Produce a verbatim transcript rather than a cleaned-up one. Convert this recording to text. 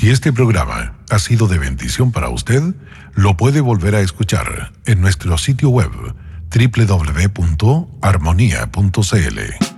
Si este programa ha sido de bendición para usted, lo puede volver a escuchar en nuestro sitio web doble u doble u doble u punto armonía punto c l.